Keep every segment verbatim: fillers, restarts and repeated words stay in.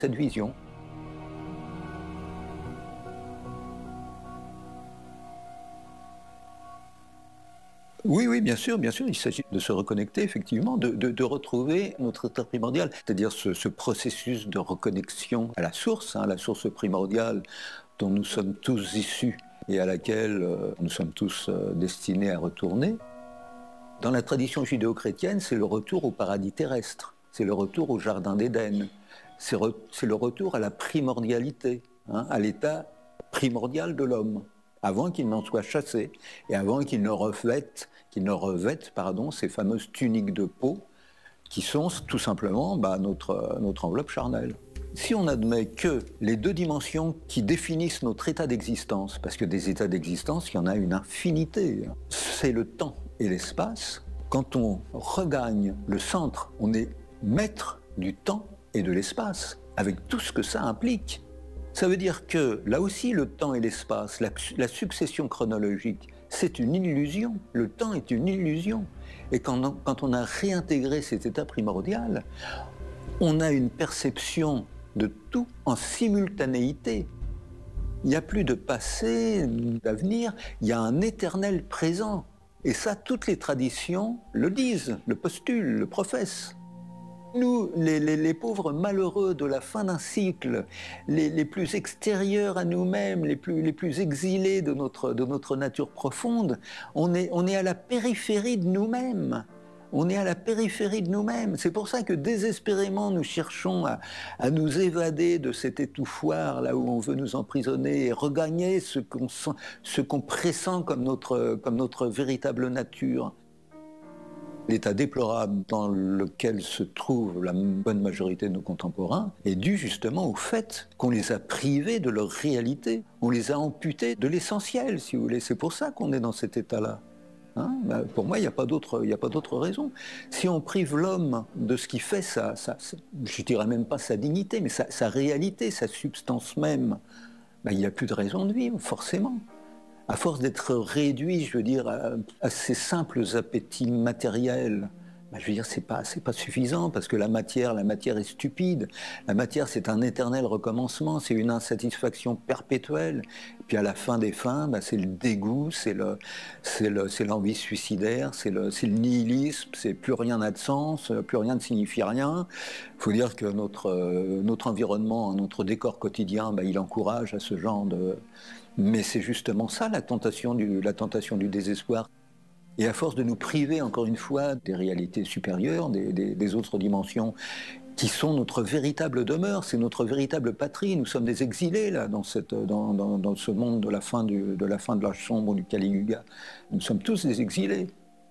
cette vision. Oui, oui, bien sûr, bien sûr, il s'agit de se reconnecter, effectivement, de, de, de retrouver notre état primordial, c'est-à-dire ce, ce processus de reconnexion à la source, hein, la source primordiale dont nous sommes tous issus et à laquelle euh, nous sommes tous euh, destinés à retourner. Dans la tradition judéo-chrétienne, c'est le retour au paradis terrestre, c'est le retour au jardin d'Éden, c'est, re, c'est le retour à la primordialité, hein, à l'état primordial de l'homme, avant qu'il n'en soit chassé et avant qu'il ne revête, qu'il ne revête pardon, ces fameuses tuniques de peau qui sont tout simplement bah, notre, notre enveloppe charnelle. Si on admet que les deux dimensions qui définissent notre état d'existence, parce que des états d'existence, il y en a une infinité, c'est le temps et l'espace, quand on regagne le centre, on est maître du temps et de l'espace, avec tout ce que ça implique. Ça veut dire que, là aussi, le temps et l'espace, la, la succession chronologique, c'est une illusion. Le temps est une illusion. Et quand on, quand on a réintégré cet état primordial, on a une perception de tout en simultanéité. Il n'y a plus de passé, d'avenir, il y a un éternel présent. Et ça, toutes les traditions le disent, le postulent, le professent. Nous, les, les, les pauvres malheureux de la fin d'un cycle, les, les plus extérieurs à nous-mêmes, les plus, les plus exilés de notre, de notre nature profonde, on est, on est à la périphérie de nous-mêmes. On est à la périphérie de nous-mêmes. C'est pour ça que désespérément nous cherchons à, à nous évader de cet étouffoir là où on veut nous emprisonner et regagner ce qu'on sent, ce qu'on pressent comme notre, comme notre véritable nature. L'état déplorable dans lequel se trouve la bonne majorité de nos contemporains est dû justement au fait qu'on les a privés de leur réalité. On les a amputés de l'essentiel, si vous voulez. C'est pour ça qu'on est dans cet état-là. Hein, ben pour moi, il n'y a pas d'autre, il n'y a pas d'autre raison. Si on prive l'homme de ce qui fait sa, sa, sa je dirais même pas sa dignité, mais sa, sa réalité, sa substance même, ben il n'y a plus de raison de vivre, forcément. À force d'être réduit, je veux dire, à, à ces simples appétits matériels, ben je veux dire, c'est pas, c'est pas suffisant parce que la matière, la matière est stupide. La matière, c'est un éternel recommencement, c'est une insatisfaction perpétuelle. Et puis à la fin des fins, ben c'est le dégoût, c'est le, c'est le, c'est l'envie suicidaire, c'est le, c'est le nihilisme, c'est plus rien n'a de sens, plus rien ne signifie rien. Il faut dire que notre, euh, notre environnement, notre décor quotidien, ben il encourage à ce genre de... Mais c'est justement ça la tentation du, la tentation du désespoir. Et à force de nous priver, encore une fois, des réalités supérieures, des, des, des autres dimensions qui sont notre véritable demeure, c'est notre véritable patrie. Nous sommes des exilés là, dans, cette, dans, dans, dans ce monde de la fin du, de la fin de l'âge sombre du Kali Yuga. Nous sommes tous des exilés.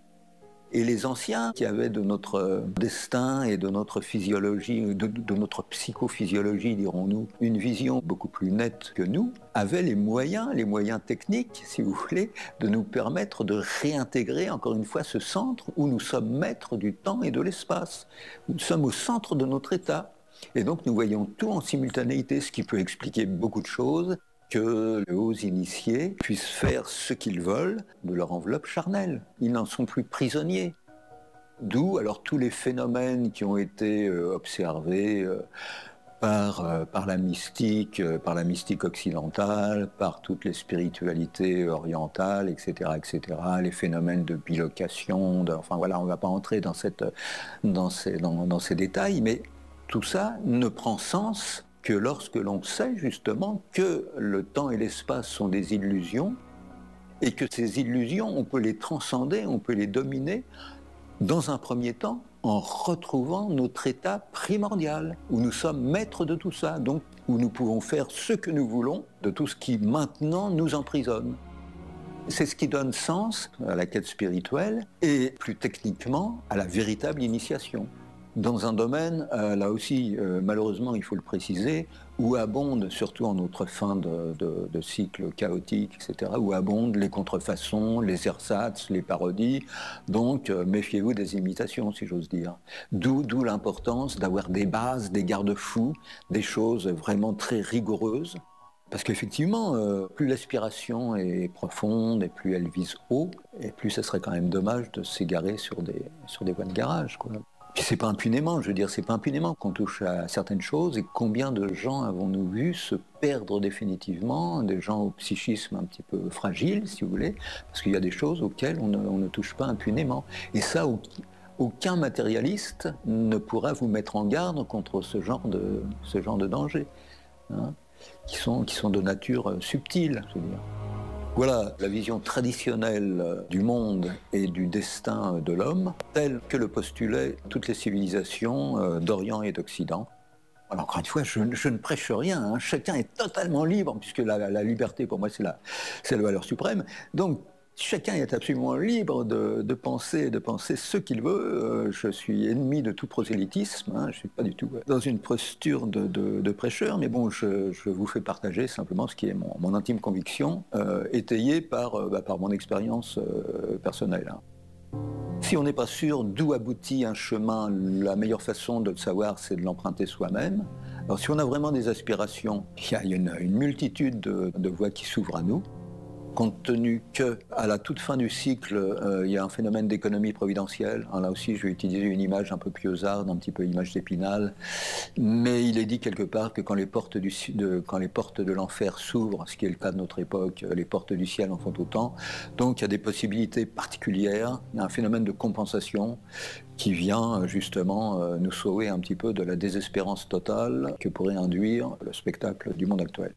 Et les anciens, qui avaient de notre destin et de notre physiologie, de, de notre psychophysiologie, dirons-nous, une vision beaucoup plus nette que nous, avaient les moyens, les moyens techniques, si vous voulez, de nous permettre de réintégrer, encore une fois, ce centre où nous sommes maîtres du temps et de l'espace. Nous sommes au centre de notre état. Et donc nous voyons tout en simultanéité, ce qui peut expliquer beaucoup de choses, que les hauts initiés puissent faire ce qu'ils veulent de leur enveloppe charnelle. Ils n'en sont plus prisonniers. D'où alors tous les phénomènes qui ont été euh, observés euh, par, euh, par la mystique, euh, par la mystique occidentale, par toutes les spiritualités orientales, et cetera, et cetera, les phénomènes de bilocation, de, enfin voilà, on ne va pas entrer dans, cette, dans, ces, dans, dans ces détails, mais tout ça ne prend sens que lorsque l'on sait justement que le temps et l'espace sont des illusions et que ces illusions, on peut les transcender, on peut les dominer dans un premier temps en retrouvant notre état primordial, où nous sommes maîtres de tout ça, donc où nous pouvons faire ce que nous voulons de tout ce qui maintenant nous emprisonne. C'est ce qui donne sens à la quête spirituelle et plus techniquement à la véritable initiation. Dans un domaine, euh, là aussi, euh, malheureusement, il faut le préciser, où abondent, surtout en notre fin de, de, de cycle chaotique, et cetera, où abondent les contrefaçons, les ersatz, les parodies. Donc, euh, méfiez-vous des imitations, si j'ose dire. D'où, d'où l'importance d'avoir des bases, des garde-fous, des choses vraiment très rigoureuses. Parce qu'effectivement, euh, plus l'aspiration est profonde et plus elle vise haut, et plus ça serait quand même dommage de s'égarer sur des, sur des voies de garage, quoi. Puis c'est pas impunément, je veux dire, c'est pas impunément qu'on touche à certaines choses, et combien de gens avons-nous vu se perdre définitivement, des gens au psychisme un petit peu fragile, si vous voulez, parce qu'il y a des choses auxquelles on ne, on ne touche pas impunément. Et ça, au- aucun matérialiste ne pourra vous mettre en garde contre ce genre de, ce genre de danger, hein, qui sont, qui sont de nature euh, subtile, je veux dire. Voilà la vision traditionnelle euh, du monde et du destin euh, de l'homme, telle que le postulaient toutes les civilisations euh, d'Orient et d'Occident. Alors, encore une fois, je, je ne prêche rien, hein. Chacun est totalement libre, puisque la, la liberté, pour moi, c'est la, c'est la valeur suprême. Donc, chacun est absolument libre de, de penser, de penser ce qu'il veut. Euh, je suis ennemi de tout prosélytisme, hein. Je ne suis pas du tout dans une posture de, de, de prêcheur, mais bon, je, je vous fais partager simplement ce qui est mon, mon intime conviction, euh, étayée par, euh, bah, par mon expérience euh, personnelle, hein. Si on n'est pas sûr d'où aboutit un chemin, la meilleure façon de le savoir, c'est de l'emprunter soi-même. Alors si on a vraiment des aspirations, il y a une, une multitude de, de voies qui s'ouvrent à nous. Compte tenu qu'à la toute fin du cycle, euh, il y a un phénomène d'économie providentielle. Alors là aussi, je vais utiliser une image un peu piausarde, un petit peu image d'Épinal. Mais il est dit quelque part que quand les portes, du, de, quand les portes de l'enfer s'ouvrent, ce qui est le cas de notre époque, les portes du ciel en font autant. Donc il y a des possibilités particulières, il y a un phénomène de compensation qui vient justement euh, nous sauver un petit peu de la désespérance totale que pourrait induire le spectacle du monde actuel.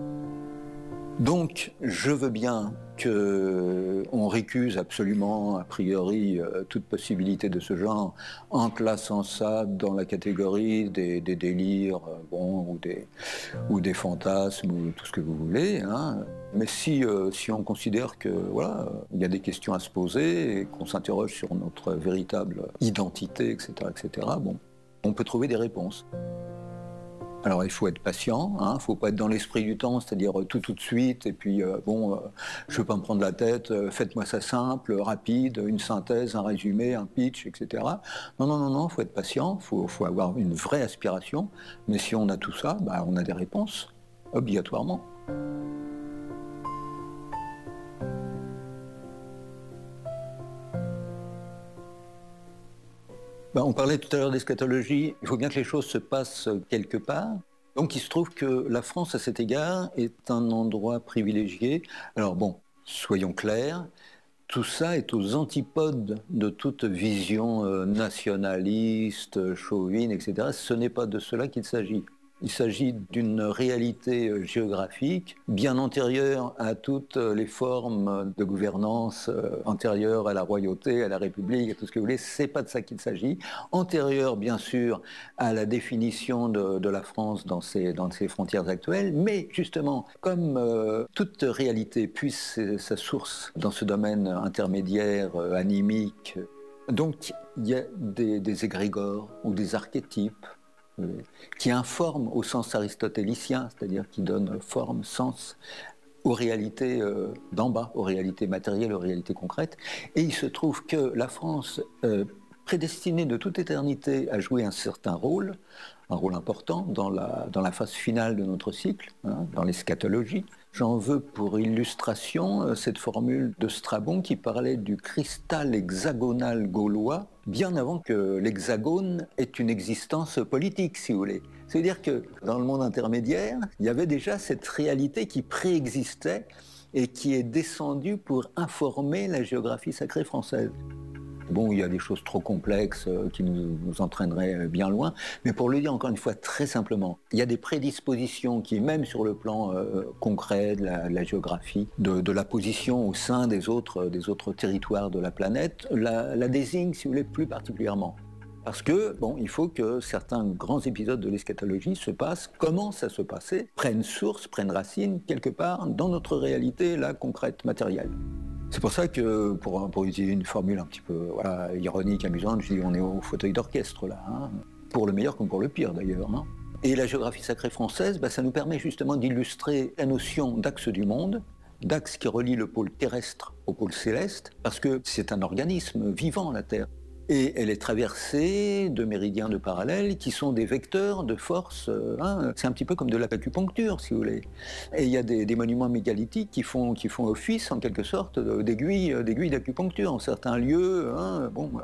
Donc, je veux bien qu'on récuse absolument, a priori, euh, toute possibilité de ce genre, en classant ça dans la catégorie des, des délires, euh, bon, ou des, ou des fantasmes, ou tout ce que vous voulez, hein. Mais si, euh, si on considère que voilà, il y a des questions à se poser et qu'on s'interroge sur notre véritable identité, et cetera, et cetera, bon, on peut trouver des réponses. Alors il faut être patient, il hein, ne faut pas être dans l'esprit du temps, c'est-à-dire tout tout de suite, et puis euh, bon, euh, je ne veux pas me prendre la tête, euh, faites-moi ça simple, rapide, une synthèse, un résumé, un pitch, et cetera. Non, non, non, non, il faut être patient, il faut, faut avoir une vraie aspiration, mais si on a tout ça, bah, on a des réponses, obligatoirement. Ben, on parlait tout à l'heure d'eschatologie, il faut bien que les choses se passent quelque part. Donc il se trouve que la France, à cet égard, est un endroit privilégié. Alors bon, soyons clairs, tout ça est aux antipodes de toute vision euh, nationaliste, chauvine, et cetera. Ce n'est pas de cela qu'il s'agit. Il s'agit d'une réalité géographique bien antérieure à toutes les formes de gouvernance euh, antérieures à la royauté, à la République, à tout ce que vous voulez. C'est pas de ça qu'il s'agit. Antérieure, bien sûr, à la définition de, de la France dans ses, dans ses frontières actuelles. Mais justement, comme euh, toute réalité puise sa source dans ce domaine intermédiaire, euh, animique, donc il y a des, des égrégores ou des archétypes qui informe au sens aristotélicien, c'est-à-dire qui donne forme, sens aux réalités euh, d'en bas, aux réalités matérielles, aux réalités concrètes. Et il se trouve que la France, euh, prédestinée de toute éternité à jouer un certain rôle, un rôle important dans la, dans la phase finale de notre cycle, hein, dans l'eschatologie. J'en veux pour illustration euh, cette formule de Strabon qui parlait du cristal hexagonal gaulois, bien avant que l'hexagone ait une existence politique, si vous voulez. C'est-à-dire que dans le monde intermédiaire, il y avait déjà cette réalité qui préexistait et qui est descendue pour informer la géographie sacrée française. Bon, il y a des choses trop complexes euh, qui nous, nous entraîneraient bien loin, mais pour le dire encore une fois très simplement, il y a des prédispositions qui, même sur le plan euh, concret de la, de la géographie, de, de la position au sein des autres, des autres territoires de la planète, la, la désignent, si vous voulez, plus particulièrement. Parce que, bon, il faut que certains grands épisodes de l'eschatologie se passent, commencent à se passer, prennent source, prennent racine, quelque part, dans notre réalité, là, concrète, matérielle. C'est pour ça que, pour, pour utiliser une formule un petit peu voilà, ironique, amusante, je dis on est au fauteuil d'orchestre, là, hein, pour le meilleur comme pour le pire, d'ailleurs. Hein. Et la géographie sacrée française, bah, ça nous permet justement d'illustrer la notion d'axe du monde, d'axe qui relie le pôle terrestre au pôle céleste, parce que c'est un organisme vivant, la Terre. Et elle est traversée de méridiens de parallèles qui sont des vecteurs de force. Hein, c'est un petit peu comme de l'acupuncture, si vous voulez. Et il y a des, des monuments mégalithiques qui font, qui font office, en quelque sorte, d'aiguilles d'aiguilles d'acupuncture en certains lieux. Hein, bon,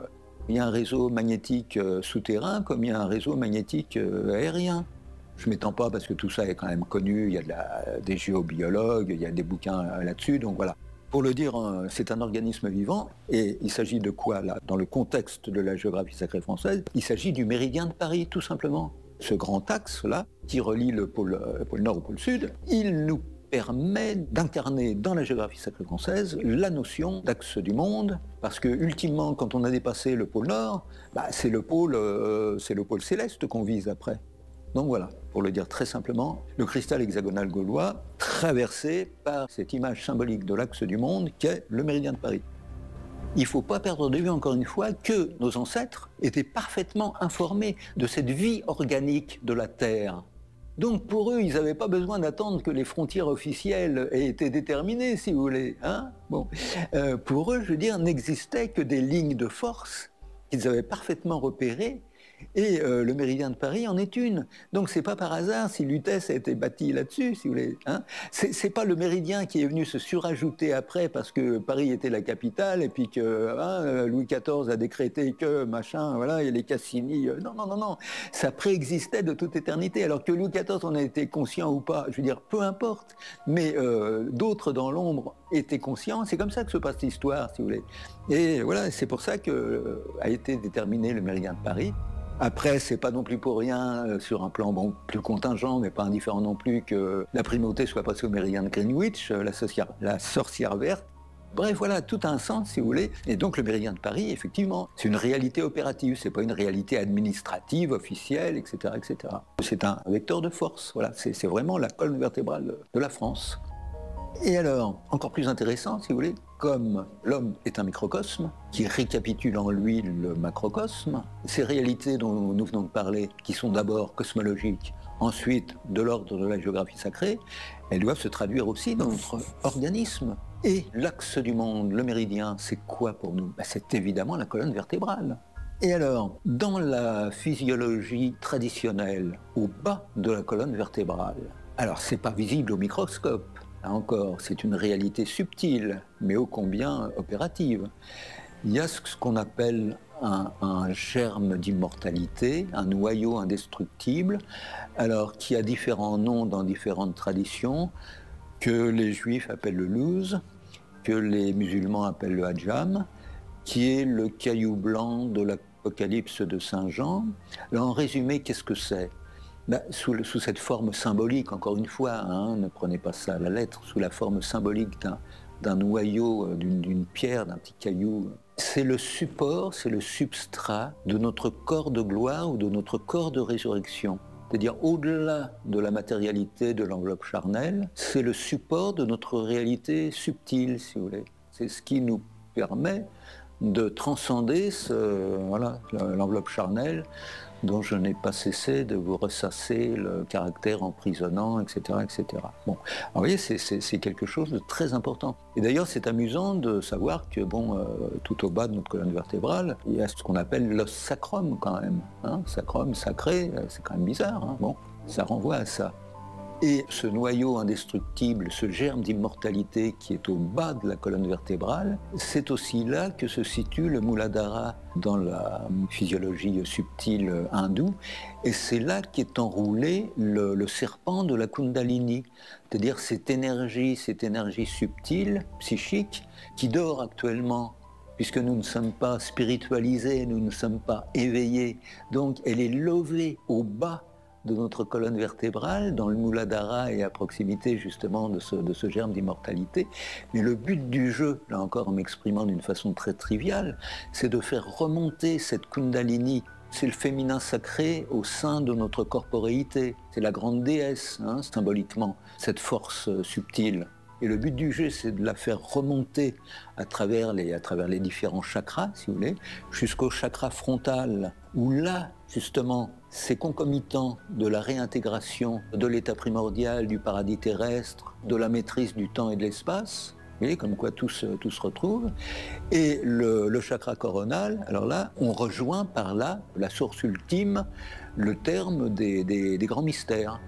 Il y a un réseau magnétique euh, souterrain comme il y a un réseau magnétique euh, aérien. Je ne m'étends pas parce que tout ça est quand même connu, il y a de la, des géobiologues, il y a des bouquins euh, là-dessus, donc voilà. Pour le dire, euh, c'est un organisme vivant, et il s'agit de quoi là? Dans le contexte de la géographie sacrée française, il s'agit du méridien de Paris, tout simplement. Ce grand axe-là, qui relie le pôle, le pôle Nord au pôle Sud, il nous permet d'incarner dans la géographie sacrée française la notion d'axe du monde, parce que ultimement, quand on a dépassé le pôle Nord, bah, c'est le pôle, euh, c'est le pôle céleste qu'on vise après. Donc voilà, pour le dire très simplement, le cristal hexagonal gaulois traversé par cette image symbolique de l'axe du monde qu'est le méridien de Paris. Il ne faut pas perdre de vue encore une fois que nos ancêtres étaient parfaitement informés de cette vie organique de la Terre. Donc pour eux, ils n'avaient pas besoin d'attendre que les frontières officielles aient été déterminées, si vous voulez. Hein bon. euh, pour eux, je veux dire, n'existaient que des lignes de force qu'ils avaient parfaitement repérées, et euh, le méridien de Paris en est une. Donc c'est pas par hasard si Lutèce a été bâti là-dessus, si vous voulez. Hein c'est, c'est pas le méridien qui est venu se surajouter après parce que Paris était la capitale et puis que hein, Louis quatorze a décrété que machin, voilà, il y a les Cassini. Euh, non, non, non, non. Ça préexistait de toute éternité. Alors que Louis quatorze en a été conscient ou pas, je veux dire, peu importe. Mais euh, d'autres dans l'ombre étaient conscients. C'est comme ça que se passe l'histoire, si vous voulez. Et voilà, c'est pour ça que euh, a été déterminé le méridien de Paris. Après, c'est pas non plus pour rien, euh, sur un plan bon, plus contingent, mais pas indifférent non plus, que la primauté soit passée au méridien de Greenwich, euh, la, sorcière, la sorcière verte. Bref, voilà, tout a un sens, si vous voulez. Et donc, le méridien de Paris, effectivement, c'est une réalité opérative, c'est pas une réalité administrative, officielle, et cetera, et cetera. C'est un vecteur de force, voilà, c'est, c'est vraiment la colonne vertébrale de la France. Et alors, encore plus intéressant, si vous voulez, comme l'homme est un microcosme, qui récapitule en lui le macrocosme, ces réalités dont nous venons de parler, qui sont d'abord cosmologiques, ensuite de l'ordre de la géographie sacrée, elles doivent se traduire aussi dans notre organisme. Et l'axe du monde, le méridien, c'est quoi pour nous? Ben, c'est évidemment la colonne vertébrale. Et alors, dans la physiologie traditionnelle, au bas de la colonne vertébrale, alors c'est pas visible au microscope, là encore, c'est une réalité subtile, mais ô combien opérative. Il y a ce qu'on appelle un, un germe d'immortalité, un noyau indestructible, alors qui a différents noms dans différentes traditions, que les juifs appellent le luz, que les musulmans appellent le hadjam, qui est le caillou blanc de l'Apocalypse de Saint Jean. Alors, en résumé, qu'est-ce que c'est? Ben, sous, sous cette forme symbolique, encore une fois, hein, ne prenez pas ça à la lettre, sous la forme symbolique d'un, d'un noyau, d'une, d'une pierre, d'un petit caillou, c'est le support, c'est le substrat de notre corps de gloire ou de notre corps de résurrection. C'est-à-dire, au-delà de la matérialité de l'enveloppe charnelle, c'est le support de notre réalité subtile, si vous voulez. C'est ce qui nous permet de transcender ce, voilà, l'enveloppe charnelle, dont je n'ai pas cessé de vous ressasser le caractère emprisonnant, et cetera, et cetera. Bon, alors vous voyez, c'est, c'est, c'est quelque chose de très important. Et d'ailleurs, c'est amusant de savoir que, bon, euh, tout au bas de notre colonne vertébrale, il y a ce qu'on appelle l'os sacrum quand même. Hein, sacrum, sacré, c'est quand même bizarre. Hein, bon, ça renvoie à ça. Et ce noyau indestructible, ce germe d'immortalité qui est au bas de la colonne vertébrale, c'est aussi là que se situe le Muladhara dans la physiologie subtile hindoue, et c'est là qu'est enroulé le, le serpent de la Kundalini, c'est-à-dire cette énergie, cette énergie subtile, psychique, qui dort actuellement, puisque nous ne sommes pas spiritualisés, nous ne sommes pas éveillés, donc elle est levée au bas de notre colonne vertébrale, dans le Muladhara et à proximité justement de ce, de ce germe d'immortalité. Mais le but du jeu, là encore en m'exprimant d'une façon très triviale, c'est de faire remonter cette Kundalini. C'est le féminin sacré au sein de notre corporéité. C'est la grande déesse, hein, symboliquement, cette force subtile. Et le but du jeu, c'est de la faire remonter à travers les, à travers les différents chakras, si vous voulez, jusqu'au chakra frontal, où là, justement, c'est concomitant de la réintégration de l'état primordial, du paradis terrestre, de la maîtrise du temps et de l'espace, vous voyez, comme quoi tout se, tout se retrouve. Et le, le chakra coronal, alors là, on rejoint par là, la source ultime, le terme des, des, des grands mystères.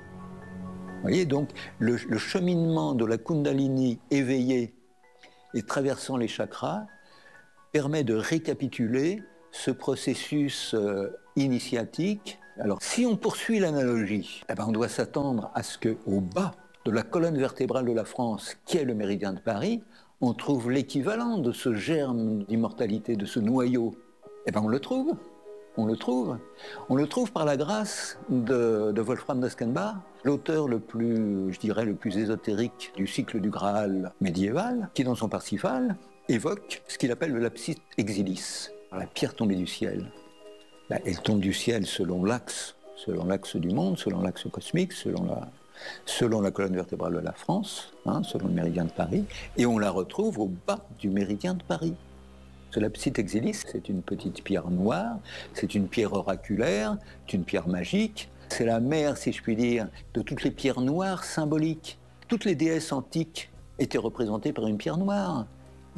Vous voyez, donc le, le cheminement de la Kundalini éveillée et traversant les chakras permet de récapituler ce processus euh, initiatique. Alors, si on poursuit l'analogie, eh ben, on doit s'attendre à ce qu'au bas de la colonne vertébrale de la France, qui est le méridien de Paris, on trouve l'équivalent de ce germe d'immortalité, de ce noyau. Eh bien, on le trouve. On le trouve. On le trouve par la grâce de, de Wolfram d'Esquenbach, l'auteur le plus, je dirais, le plus ésotérique du cycle du Graal médiéval, qui, dans son Parsifal, évoque ce qu'il appelle le lapsis exilis, la pierre tombée du ciel. Elle tombe du ciel selon l'axe, selon l'axe du monde, selon l'axe cosmique, selon la, selon la colonne vertébrale de la France, hein, selon le méridien de Paris, et on la retrouve au bas du méridien de Paris. Ce lapsis exilis, c'est une petite pierre noire, c'est une pierre oraculaire, c'est une pierre magique, c'est la mère, si je puis dire, de toutes les pierres noires symboliques. Toutes les déesses antiques étaient représentées par une pierre noire.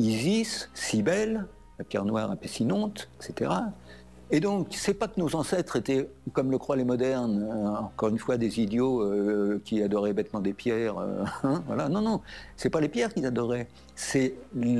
Isis, Cybèle, la pierre noire Apécinonte, et cetera. Et donc, c'est pas que nos ancêtres étaient, comme le croient les modernes, euh, encore une fois des idiots euh, qui adoraient bêtement des pierres. Euh, hein, voilà. Non, non, c'est pas les pierres qu'ils adoraient. C'est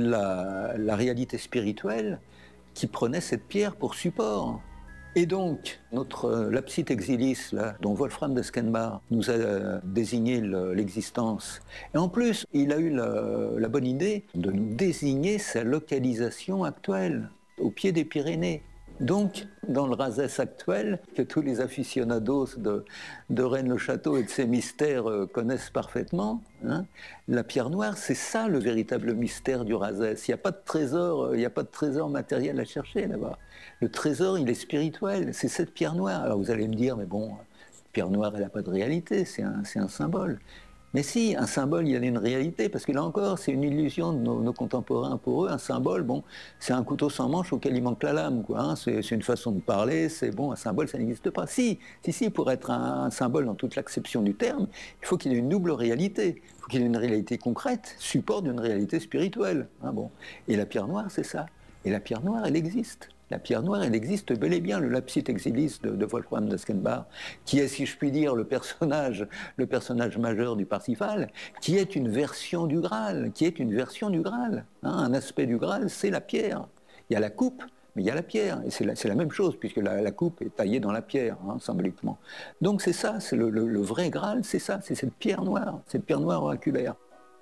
la, la réalité spirituelle qui prenait cette pierre pour support. Et donc, notre euh, lapsis exilis, là, dont Wolfram d'Esquenbach nous a euh, désigné le, l'existence, et en plus, il a eu la, la bonne idée de nous désigner sa localisation actuelle, au pied des Pyrénées. Donc, dans le Razès actuel, que tous les aficionados de, de Rennes-le-Château et de ses mystères euh, connaissent parfaitement, hein, la pierre noire, c'est ça le véritable mystère du Razès. Il n'y a pas de trésor, il n'y a pas de trésor matériel à chercher là-bas. Le trésor, il est spirituel, c'est cette pierre noire. Alors vous allez me dire, mais bon, la pierre noire, elle n'a pas de réalité, c'est un, c'est un symbole. Mais si, un symbole, il y a une réalité, parce que là encore, c'est une illusion de nos, nos contemporains. Pour eux, un symbole, bon, c'est un couteau sans manche auquel il manque la lame, quoi. Hein, c'est, c'est une façon de parler, c'est bon, un symbole, ça n'existe pas. Si, si, si, pour être un, un symbole dans toute l'acception du terme, il faut qu'il ait une double réalité. Il faut qu'il ait une réalité concrète, support d'une réalité spirituelle. Hein, bon. Et la pierre noire, c'est ça. Et la pierre noire, elle existe. La pierre noire, elle existe bel et bien, le lapsis exilis de, de Wolfram d'Esquenbach, qui est, si je puis dire, le personnage, le personnage majeur du Parsifal, qui est une version du Graal, qui est une version du Graal. Hein, un aspect du Graal, c'est la pierre. Il y a la coupe, mais il y a la pierre, et c'est la, c'est la même chose, puisque la, la coupe est taillée dans la pierre, hein, symboliquement. Donc c'est ça, c'est le, le, le vrai Graal, c'est ça, c'est cette pierre noire, cette pierre noire oraculaire.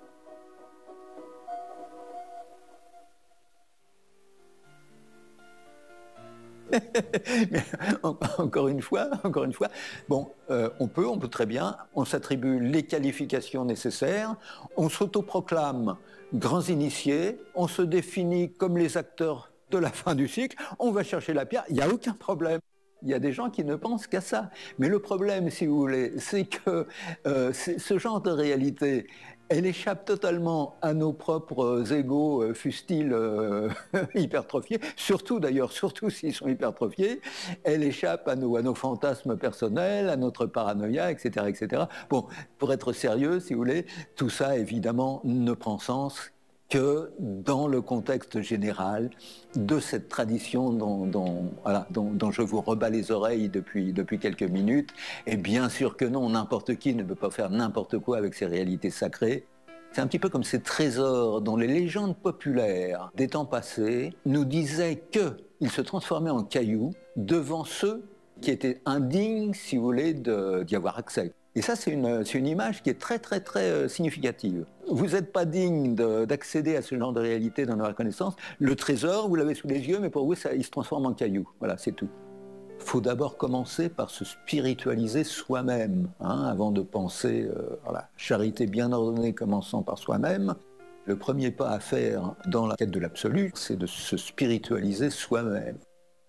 Mais encore une fois, encore une fois, bon, euh, on peut, on peut très bien, on s'attribue les qualifications nécessaires, on s'autoproclame grands initiés, on se définit comme les acteurs de la fin du cycle, on va chercher la pierre, il n'y a aucun problème. Il y a des gens qui ne pensent qu'à ça. Mais le problème, si vous voulez, c'est que euh, c'est, ce genre de réalité, elle échappe totalement à nos propres égos, euh, fustiles euh, hypertrophiés, surtout d'ailleurs, surtout s'ils sont hypertrophiés, elle échappe à nos, à nos fantasmes personnels, à notre paranoïa, et cetera, et cetera. Bon, pour être sérieux, si vous voulez, tout ça, évidemment, ne prend sens que dans le contexte général de cette tradition dont, dont, voilà, dont, dont je vous rebats les oreilles depuis, depuis quelques minutes. Et bien sûr que non, n'importe qui ne peut pas faire n'importe quoi avec ces réalités sacrées. C'est un petit peu comme ces trésors dont les légendes populaires des temps passés nous disaient qu'ils se transformaient en cailloux devant ceux qui étaient indignes, si vous voulez, de, d'y avoir accès. Et ça, c'est une, c'est une image qui est très, très, très significative. Vous n'êtes pas digne de, d'accéder à ce genre de réalité dans la reconnaissance. Le trésor, vous l'avez sous les yeux, mais pour vous, ça, il se transforme en caillou. Voilà, c'est tout. Il faut d'abord commencer par se spiritualiser soi-même, hein, avant de penser, euh, voilà, charité bien ordonnée commençant par soi-même. Le premier pas à faire dans la quête de l'absolu, c'est de se spiritualiser soi-même.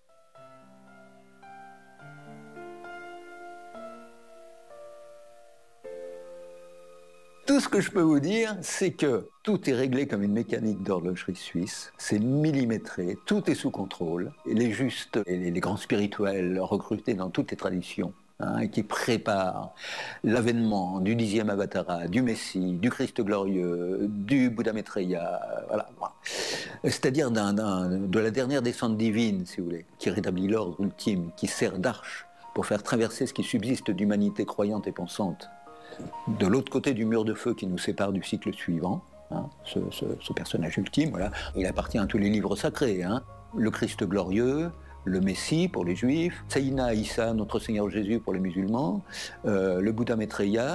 Tout ce que je peux vous dire, c'est que tout est réglé comme une mécanique d'horlogerie suisse, c'est millimétré, tout est sous contrôle. Et les justes et les grands spirituels recrutés dans toutes les traditions, hein, qui préparent l'avènement du dixième avatara, du Messie, du Christ glorieux, du Bouddha Maitreya, voilà. C'est-à-dire d'un, d'un, de la dernière descente divine, si vous voulez, qui rétablit l'ordre ultime, qui sert d'arche pour faire traverser ce qui subsiste d'humanité croyante et pensante de l'autre côté du mur de feu qui nous sépare du cycle suivant, hein, ce, ce, ce personnage ultime, voilà, il appartient à tous les livres sacrés, hein, le Christ glorieux, le Messie pour les Juifs, Sayyidina Issa, notre Seigneur Jésus pour les musulmans, euh, le Bouddha Maitreya,